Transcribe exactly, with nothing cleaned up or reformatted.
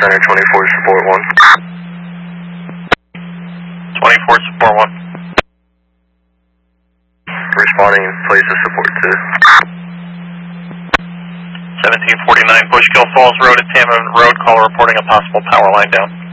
Center, twenty-four, support one. twenty-four, support one. Responding, place of support two. seventeen forty-nine, Bushkill Falls Road at Tamman Road, caller reporting a possible power line down.